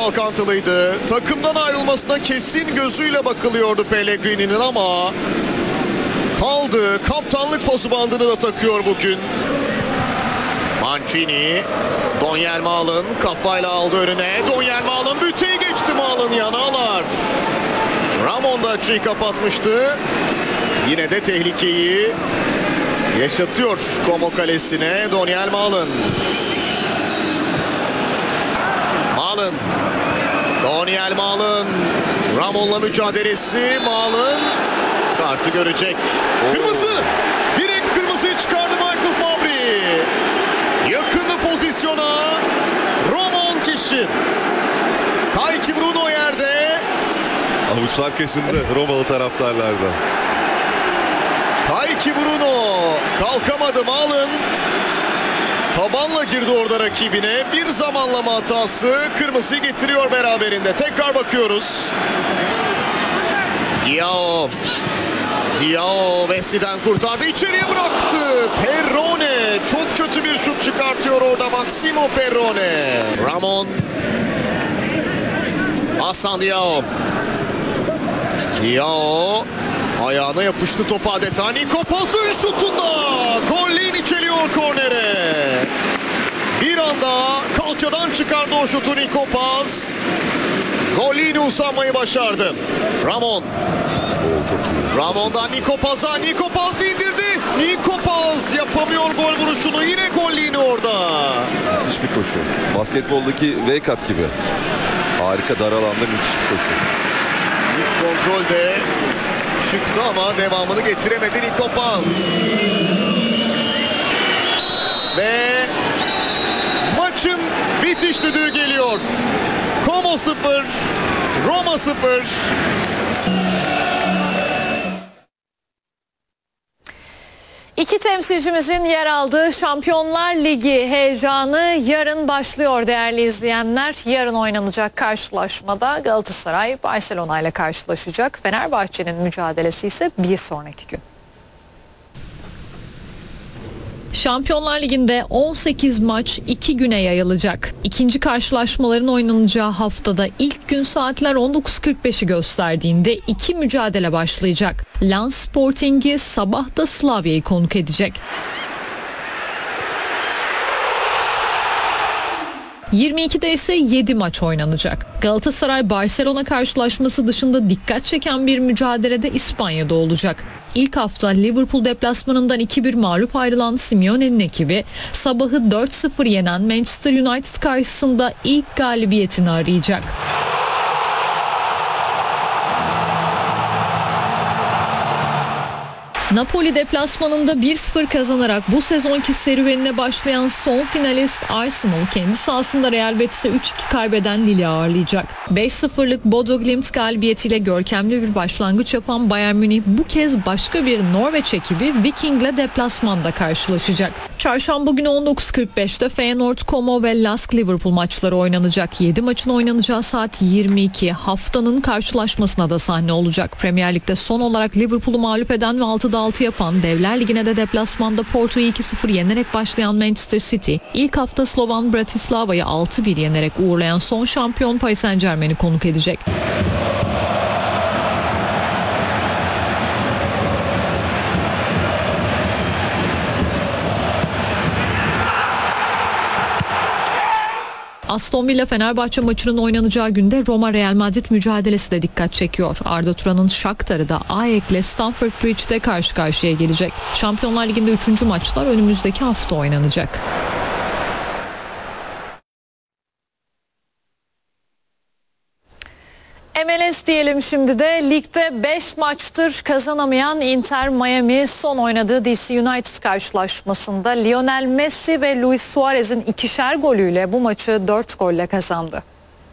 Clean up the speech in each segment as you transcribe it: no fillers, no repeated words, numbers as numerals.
çalkantılıydı. Takımdan ayrılmasına kesin gözüyle bakılıyordu Pellegrini'nin ama kaldı. Kaptanlık pozu bandını da takıyor bugün. Mancini, Donyell Malen kafayla aldı önüne. Donyell Malen büteyi geçti, Malen yanağlar. Ramon da açıyı kapatmıştı. Yine de tehlikeyi yaşatıyor Como kalesine Donyell Malen. Malen. Donyell Malen. Ramon'la mücadelesi. Malen kartı görecek. Kırmızı. Direkt kırmızıyı çıkardı Michael Fabri. Yakınlı pozisyona. Ramon kişi. Kayki Bruno yerde. Avuçlar kesildi Romalı taraftarlarda. Kayki Bruno kalkamadı. Malen tabanla girdi orada rakibine. Bir zamanlama hatası kırmızıyı getiriyor beraberinde. Tekrar bakıyoruz. Diao Messi'den kurtardı. İçeriye bıraktı. Perrone çok kötü bir şut çıkartıyor orada Maximo Perrone. Ramon. Hasan Diao. Diao ayağına yapıştı top adeta. Nico Paz'ın şutunda. Gollin içeliyor kornere. Bir anda kalçadan çıkardı o şutu Nico Paz. Gollin uzanmayı başardı. Ramon. Çok iyi. Ramon'dan Nico Paz'a. Nico Paz indirdi. Nico Paz yapamıyor gol vuruşunu. Yine Gollin orada. Müthiş bir koşu. Basketboldaki V-cut gibi. Harika, dar alanda müthiş bir koşu. İlk kontrolde çıktı ama devamını getiremedi Nico Paz. Ve maçın bitiş düdüğü geliyor. Como 0, Roma 0. İki temsilcimizin yer aldığı Şampiyonlar Ligi heyecanı yarın başlıyor değerli izleyenler. Yarın oynanacak karşılaşmada Galatasaray Barcelona ile karşılaşacak. Fenerbahçe'nin mücadelesi ise bir sonraki gün. Şampiyonlar Ligi'nde 18 maç 2 güne yayılacak. İkinci karşılaşmaların oynanacağı haftada ilk gün saatler 19.45'i gösterdiğinde iki mücadele başlayacak. Lens Sporting'i sabah da Slavya'yı konuk edecek. 22'de ise 7 maç oynanacak. Galatasaray-Barcelona karşılaşması dışında dikkat çeken bir mücadelede İspanya'da olacak. İlk hafta Liverpool deplasmanından 2-1 mağlup ayrılan Simeone'nin ekibi sabahı 4-0 yenen Manchester United karşısında ilk galibiyetini arayacak. Napoli deplasmanında 1-0 kazanarak bu sezonki serüvenine başlayan son finalist Arsenal kendi sahasında Real Betis'e 3-2 kaybeden Lille'i ağırlayacak. 5-0'lık Bodo Glimt galibiyetiyle görkemli bir başlangıç yapan Bayern Münih bu kez başka bir Norveç ekibi Viking'le deplasmanda karşılaşacak. Çarşamba günü 19.45'te Feyenoord, Como ve Lask Liverpool maçları oynanacak. 7 maçın oynanacağı saat 22. Haftanın karşılaşmasına da sahne olacak. Premier Lig'de son olarak Liverpool'u mağlup eden ve 6'da 6 yapan, Devler Ligi'ne de deplasmanda Porto'yu 2-0 yenerek başlayan Manchester City, ilk hafta Slovan Bratislava'yı 6-1 yenerek uğurlayan son şampiyon Paris Saint-Germain'i konuk edecek. Aston Villa Fenerbahçe maçının oynanacağı günde Roma Real Madrid mücadelesi de dikkat çekiyor. Arda Turan'ın Shakhtar'ı da AEK'le Stamford Bridge'de karşı karşıya gelecek. Şampiyonlar Ligi'nde 3. maçlar önümüzdeki hafta oynanacak. MLS diyelim şimdi de. Ligde 5 maçtır kazanamayan Inter Miami son oynadığı DC United karşılaşmasında Lionel Messi ve Luis Suarez'in ikişer golüyle bu maçı 4 golle kazandı.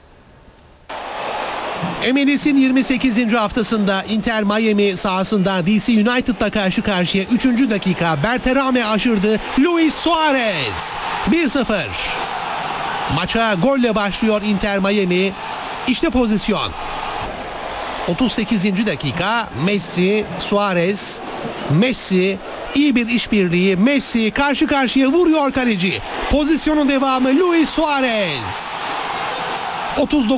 MLS'in 28. haftasında Inter Miami sahasında DC United'la karşı karşıya 3. dakika Berterame aşırdı. Luis Suarez 1-0. Maça golle başlıyor Inter Miami. İşte pozisyon. 38. dakika Messi, Suarez, Messi, iyi bir işbirliği. Messi karşı karşıya vuruyor kaleci. Pozisyonun devamı Luis Suarez. 39